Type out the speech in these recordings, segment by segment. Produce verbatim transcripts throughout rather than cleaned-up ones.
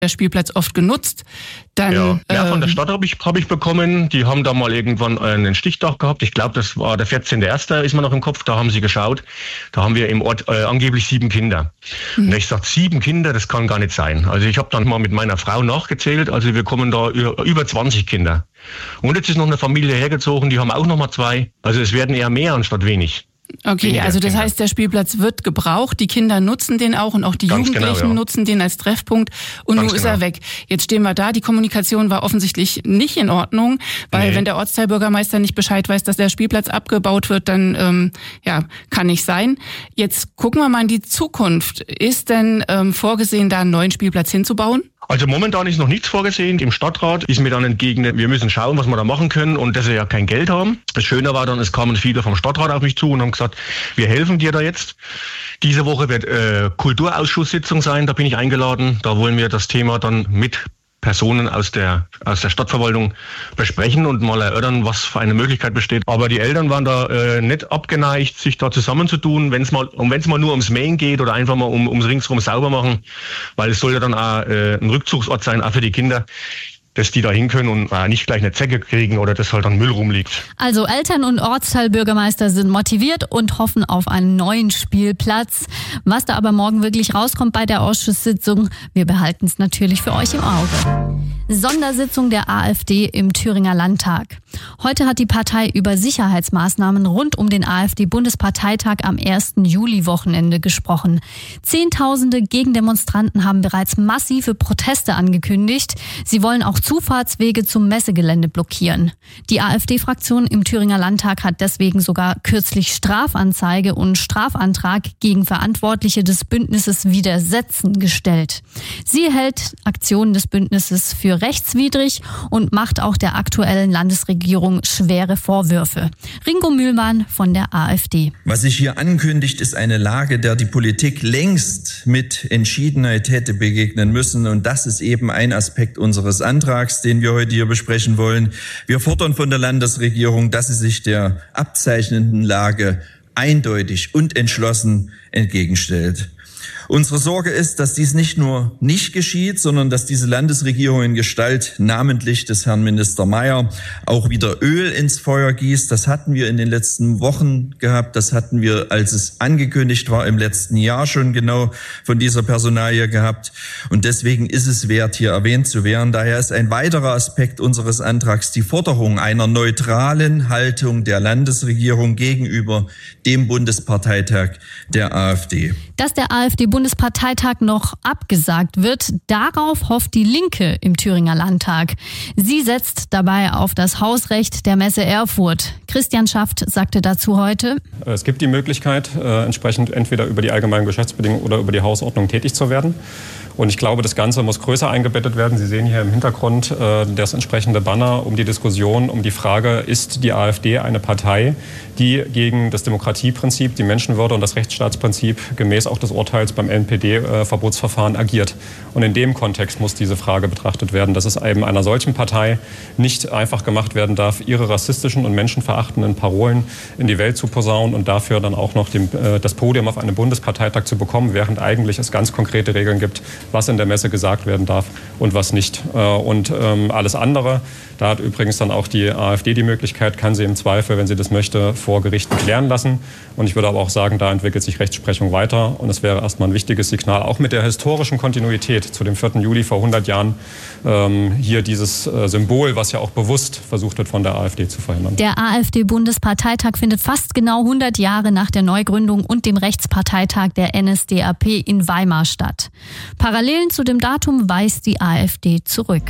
der Spielplatz oft genutzt. Dann, ja, ja, von der ähm, Stadt habe ich, hab ich bekommen. Die haben da mal irgendwann einen Stichtag gehabt. Ich glaube, das war der vierzehnten erste ist mir noch im Kopf. Da haben sie geschaut. Da haben wir im Ort äh, angeblich sieben Kinder. Mhm. Und ich sage, sieben Kinder, das kann gar nicht sein. Also ich habe dann mal mit meiner Frau nachgezählt. Also wir kommen da über zwanzig Kinder. Und jetzt ist noch eine Familie hergezogen, die haben auch noch mal zwei. Also es werden eher mehr anstatt wenig. Okay, weniger also das Kinder. Heißt, der Spielplatz wird gebraucht, die Kinder nutzen den auch und auch die Ganz Jugendlichen genau, ja. nutzen den als Treffpunkt und Ganz nun ist genau. er weg. Jetzt stehen wir da, die Kommunikation war offensichtlich nicht in Ordnung, weil nee. wenn der Ortsteilbürgermeister nicht Bescheid weiß, dass der Spielplatz abgebaut wird, dann ähm, ja kann nicht sein. Jetzt gucken wir mal in die Zukunft. Ist denn ähm, vorgesehen, da einen neuen Spielplatz hinzubauen? Also momentan ist noch nichts vorgesehen. Im Stadtrat ist mir dann entgegnet, wir müssen schauen, was wir da machen können und dass wir ja kein Geld haben. Das Schöne war dann, es kamen viele vom Stadtrat auf mich zu und haben gesagt, wir helfen dir da jetzt. Diese Woche wird äh, Kulturausschusssitzung sein, da bin ich eingeladen. Da wollen wir das Thema dann mit Personen aus der aus der Stadtverwaltung besprechen und mal erörtern, was für eine Möglichkeit besteht. Aber die Eltern waren da äh, nicht abgeneigt, sich da zusammenzutun, wenn es mal und wenn es mal nur ums Mähen geht oder einfach mal um ums ringsrum sauber machen, weil es soll ja dann auch äh, ein Rückzugsort sein, auch für die Kinder, dass die da hin können und äh, nicht gleich eine Zecke kriegen oder dass halt dann Müll rumliegt. Also Eltern und Ortsteilbürgermeister sind motiviert und hoffen auf einen neuen Spielplatz. Was da aber morgen wirklich rauskommt bei der Ausschusssitzung, wir behalten es natürlich für euch im Auge. Sondersitzung der AfD im Thüringer Landtag. Heute hat die Partei über Sicherheitsmaßnahmen rund um den AfD-Bundesparteitag am ersten Juli-Wochenende gesprochen. Zehntausende Gegendemonstranten haben bereits massive Proteste angekündigt. Sie wollen auch Zufahrtswege zum Messegelände blockieren. Die AfD-Fraktion im Thüringer Landtag hat deswegen sogar kürzlich Strafanzeige und Strafantrag gegen Verantwortliche des Bündnisses Widersetzen gestellt. Sie hält Aktionen des Bündnisses für rechtswidrig und macht auch der aktuellen Landesregierung schwere Vorwürfe. Ringo Mühlmann von der AfD. Was sich hier ankündigt, ist eine Lage, der die Politik längst mit Entschiedenheit hätte begegnen müssen. Und das ist eben ein Aspekt unseres Antrags, den wir heute hier besprechen wollen. Wir fordern von der Landesregierung, dass sie sich der abzeichnenden Lage eindeutig und entschlossen entgegenstellt. Unsere Sorge ist, dass dies nicht nur nicht geschieht, sondern dass diese Landesregierung in Gestalt namentlich des Herrn Minister Mayer auch wieder Öl ins Feuer gießt. Das hatten wir in den letzten Wochen gehabt. Das hatten wir, als es angekündigt war, im letzten Jahr schon genau von dieser Personalie gehabt. Und deswegen ist es wert, hier erwähnt zu werden. Daher ist ein weiterer Aspekt unseres Antrags die Forderung einer neutralen Haltung der Landesregierung gegenüber dem Bundesparteitag der AfD. Dass der AfD-Bundesparteitag noch abgesagt wird, darauf hofft die Linke im Thüringer Landtag. Sie setzt dabei auf das Hausrecht der Messe Erfurt. Christian Schaft sagte dazu heute: Es gibt die Möglichkeit, äh, entsprechend entweder über die allgemeinen Geschäftsbedingungen oder über die Hausordnung tätig zu werden. Und ich glaube, das Ganze muss größer eingebettet werden. Sie sehen hier im Hintergrund äh, das entsprechende Banner um die Diskussion, um die Frage, ist die AfD eine Partei, die gegen das Demokratieprinzip, die Menschenwürde und das Rechtsstaatsprinzip gemäß auch des Urteils beim N P D-Verbotsverfahren agiert. Und in dem Kontext muss diese Frage betrachtet werden, dass es eben einer solchen Partei nicht einfach gemacht werden darf, ihre rassistischen und menschenverachtenden Parolen in die Welt zu posaunen und dafür dann auch noch dem, äh, das Podium auf einem Bundesparteitag zu bekommen, während eigentlich es ganz konkrete Regeln gibt, was in der Messe gesagt werden darf und was nicht. Und ähm, alles andere, da hat übrigens dann auch die AfD die Möglichkeit, kann sie im Zweifel, wenn sie das möchte, vor Gerichten klären lassen. Und ich würde aber auch sagen, da entwickelt sich Rechtsprechung weiter. Und es wäre erstmal ein wichtiges Signal, auch mit der historischen Kontinuität zu dem vierten Juli vor hundert Jahren, ähm, hier dieses äh, Symbol, was ja auch bewusst versucht wird, von der AfD zu verhindern. Der AfD-Bundesparteitag findet fast genau hundert Jahre nach der Neugründung und dem Rechtsparteitag der N S D A P in Weimar statt. Parallelen zu dem Datum weist die AfD zurück.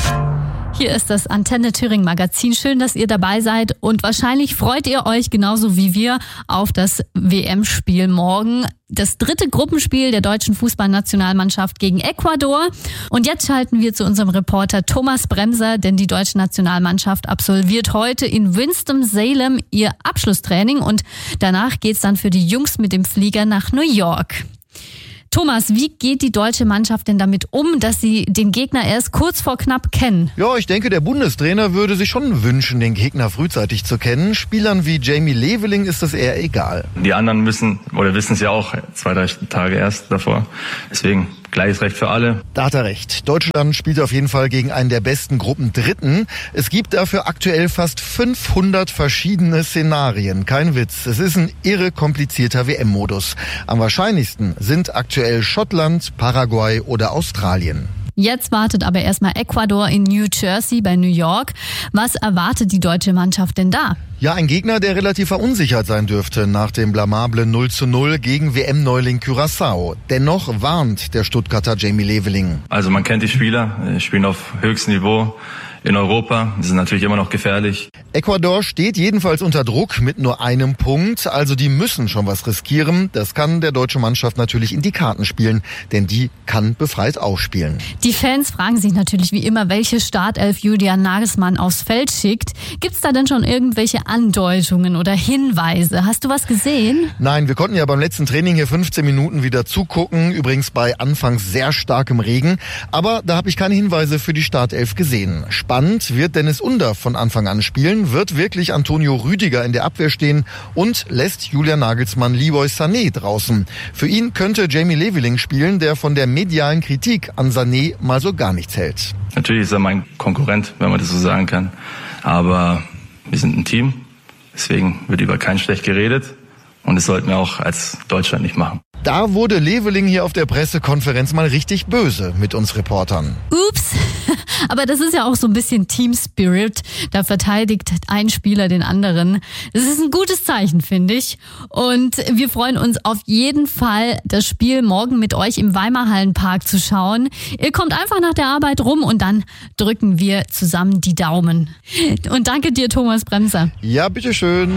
Hier ist das Antenne Thüringen Magazin. Schön, dass ihr dabei seid und wahrscheinlich freut ihr euch genauso wie wir auf das W M-Spiel morgen. Das dritte Gruppenspiel der deutschen Fußballnationalmannschaft gegen Ecuador. Und jetzt schalten wir zu unserem Reporter Thomas Bremser, denn die deutsche Nationalmannschaft absolviert heute in Winston-Salem ihr Abschlusstraining und danach geht's dann für die Jungs mit dem Flieger nach New York. Thomas, wie geht die deutsche Mannschaft denn damit um, dass sie den Gegner erst kurz vor knapp kennen? Ja, ich denke, der Bundestrainer würde sich schon wünschen, den Gegner frühzeitig zu kennen. Spielern wie Jamie Leveling ist das eher egal. Die anderen müssen oder wissen es ja auch zwei, drei Tage erst davor. Deswegen gleiches Recht für alle. Da hat er recht. Deutschland spielt auf jeden Fall gegen einen der besten Gruppen Dritten. Es gibt dafür aktuell fast fünfhundert verschiedene Szenarien. Kein Witz. Es ist ein irre komplizierter W M-Modus. Am wahrscheinlichsten sind aktuell Schottland, Paraguay oder Australien. Jetzt wartet aber erstmal Ecuador in New Jersey bei New York. Was erwartet die deutsche Mannschaft denn da? Ja, ein Gegner, der relativ verunsichert sein dürfte nach dem blamablen null zu null gegen W M-Neuling Curaçao. Dennoch warnt der Stuttgarter Jamie Leveling. Also man kennt die Spieler, spielen auf höchstem Niveau in Europa. Die sind natürlich immer noch gefährlich. Ecuador steht jedenfalls unter Druck mit nur einem Punkt. Also die müssen schon was riskieren. Das kann der deutschen Mannschaft natürlich in die Karten spielen, denn die kann befreit ausspielen. Die Fans fragen sich natürlich wie immer, welche Startelf Julian Nagelsmann aufs Feld schickt. Gibt's da denn schon irgendwelche Andeutungen oder Hinweise? Hast du was gesehen? Nein, wir konnten ja beim letzten Training hier fünfzehn Minuten wieder zugucken. Übrigens bei anfangs sehr starkem Regen. Aber da habe ich keine Hinweise für die Startelf gesehen. Spannend wird Dennis Undaff von Anfang an spielen. Wird wirklich Antonio Rüdiger in der Abwehr stehen und lässt Julian Nagelsmann Leroy Sané draußen. Für ihn könnte Jamie Leveling spielen, der von der medialen Kritik an Sané mal so gar nichts hält. Natürlich ist er mein Konkurrent, wenn man das so sagen kann. Aber wir sind ein Team, deswegen wird über keinen schlecht geredet. Und das sollten wir auch als Deutschland nicht machen. Da wurde Leveling hier auf der Pressekonferenz mal richtig böse mit uns Reportern. Ups, aber das ist ja auch so ein bisschen Team Spirit. Da verteidigt ein Spieler den anderen. Das ist ein gutes Zeichen, finde ich. Und wir freuen uns auf jeden Fall, das Spiel morgen mit euch im Weimarhallenpark zu schauen. Ihr kommt einfach nach der Arbeit rum und dann drücken wir zusammen die Daumen. Und danke dir, Thomas Bremser. Ja, bitteschön.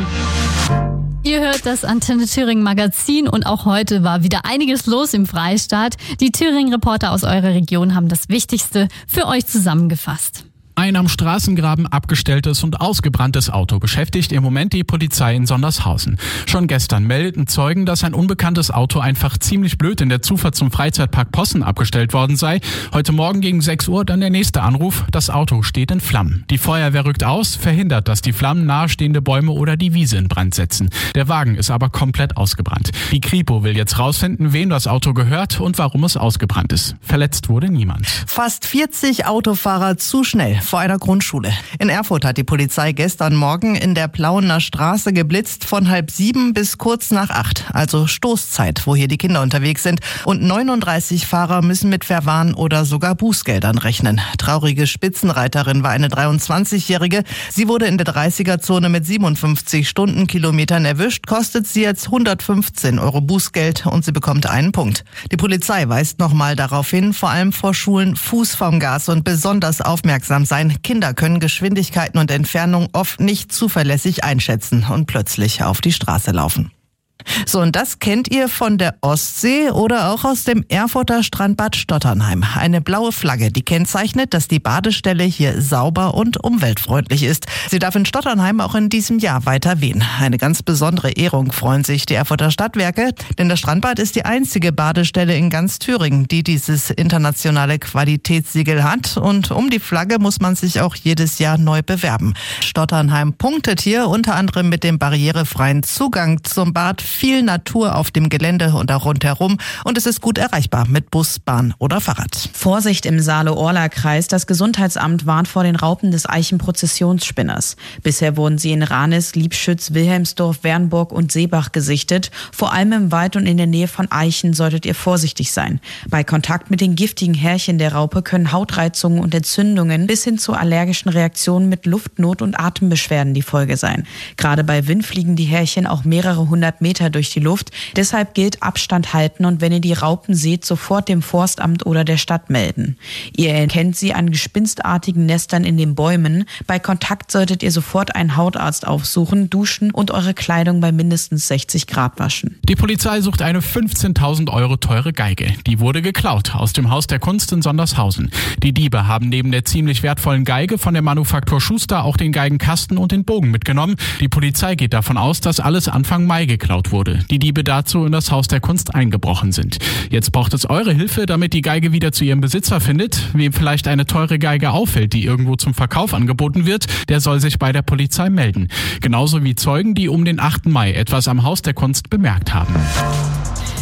Ihr hört das Antenne Thüringen Magazin und auch heute war wieder einiges los im Freistaat. Die Thüringen-Reporter aus eurer Region haben das Wichtigste für euch zusammengefasst. Ein am Straßengraben abgestelltes und ausgebranntes Auto beschäftigt im Moment die Polizei in Sondershausen. Schon gestern meldeten Zeugen, dass ein unbekanntes Auto einfach ziemlich blöd in der Zufahrt zum Freizeitpark Possen abgestellt worden sei. Heute Morgen gegen sechs Uhr dann der nächste Anruf. Das Auto steht in Flammen. Die Feuerwehr rückt aus, verhindert, dass die Flammen nahestehende Bäume oder die Wiese in Brand setzen. Der Wagen ist aber komplett ausgebrannt. Die Kripo will jetzt rausfinden, wem das Auto gehört und warum es ausgebrannt ist. Verletzt wurde niemand. Fast vierzig Autofahrer zu schnell vor einer Grundschule. In Erfurt hat die Polizei gestern Morgen in der Plauener Straße geblitzt von halb sieben bis kurz nach acht, also Stoßzeit, wo hier die Kinder unterwegs sind. Und neununddreißig Fahrer müssen mit Verwarn oder sogar Bußgeldern rechnen. Traurige Spitzenreiterin war eine dreiundzwanzigjährige. Sie wurde in der dreißiger-Zone mit siebenundfünfzig Stundenkilometern erwischt, kostet sie jetzt hundertfünfzehn Euro Bußgeld und sie bekommt einen Punkt. Die Polizei weist nochmal darauf hin, vor allem vor Schulen Fuß vom Gas und besonders aufmerksam sein. Kinder können Geschwindigkeiten und Entfernung oft nicht zuverlässig einschätzen und plötzlich auf die Straße laufen. So, und das kennt ihr von der Ostsee oder auch aus dem Erfurter Strandbad Stotternheim. Eine blaue Flagge, die kennzeichnet, dass die Badestelle hier sauber und umweltfreundlich ist. Sie darf in Stotternheim auch in diesem Jahr weiter wehen. Eine ganz besondere Ehrung freuen sich die Erfurter Stadtwerke, denn das Strandbad ist die einzige Badestelle in ganz Thüringen, die dieses internationale Qualitätssiegel hat. Und um die Flagge muss man sich auch jedes Jahr neu bewerben. Stotternheim punktet hier unter anderem mit dem barrierefreien Zugang zum Bad, viel Natur auf dem Gelände und auch rundherum und es ist gut erreichbar mit Bus, Bahn oder Fahrrad. Vorsicht im Saale-Orla-Kreis. Das Gesundheitsamt warnt vor den Raupen des Eichenprozessionsspinners. Bisher wurden sie in Ranis, Liebschütz, Wilhelmsdorf, Wernburg und Seebach gesichtet. Vor allem im Wald und in der Nähe von Eichen solltet ihr vorsichtig sein. Bei Kontakt mit den giftigen Härchen der Raupe können Hautreizungen und Entzündungen bis hin zu allergischen Reaktionen mit Luftnot und Atembeschwerden die Folge sein. Gerade bei Wind fliegen die Härchen auch mehrere hundert Meter durch die Luft. Deshalb gilt Abstand halten und wenn ihr die Raupen seht, sofort dem Forstamt oder der Stadt melden. Ihr erkennt sie an gespinstartigen Nestern in den Bäumen. Bei Kontakt solltet ihr sofort einen Hautarzt aufsuchen, duschen und eure Kleidung bei mindestens sechzig Grad waschen. Die Polizei sucht eine fünfzehntausend Euro teure Geige. Die wurde geklaut aus dem Haus der Kunst in Sondershausen. Die Diebe haben neben der ziemlich wertvollen Geige von der Manufaktur Schuster auch den Geigenkasten und den Bogen mitgenommen. Die Polizei geht davon aus, dass alles Anfang Mai geklaut wurde. Die Diebe dazu in das Haus der Kunst eingebrochen sind. Jetzt braucht es eure Hilfe, damit die Geige wieder zu ihrem Besitzer findet. Wem vielleicht eine teure Geige auffällt, die irgendwo zum Verkauf angeboten wird, der soll sich bei der Polizei melden. Genauso wie Zeugen, die um den achten Mai etwas am Haus der Kunst bemerkt haben.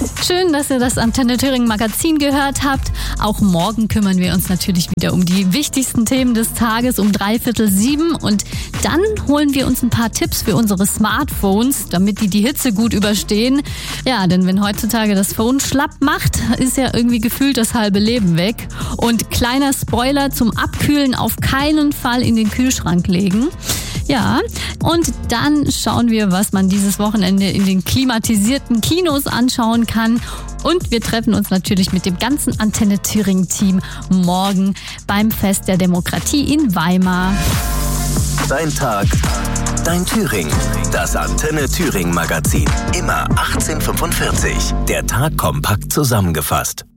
Schön, dass ihr das Antenne Thüringen Magazin gehört habt. Auch morgen kümmern wir uns natürlich wieder um die wichtigsten Themen des Tages um dreiviertel sieben. Und dann holen wir uns ein paar Tipps für unsere Smartphones, damit die die Hitze gut überstehen. Ja, denn wenn heutzutage das Phone schlapp macht, ist ja irgendwie gefühlt das halbe Leben weg. Und kleiner Spoiler zum Abkühlen: auf keinen Fall in den Kühlschrank legen. Ja, und dann schauen wir, was man dieses Wochenende in den klimatisierten Kinos anschauen kann. Und wir treffen uns natürlich mit dem ganzen Antenne Thüringen-Team morgen beim Fest der Demokratie in Weimar. Dein Tag, dein Thüringen. Das Antenne Thüringen Magazin. Immer achtzehn Uhr fünfundvierzig. Der Tag kompakt zusammengefasst.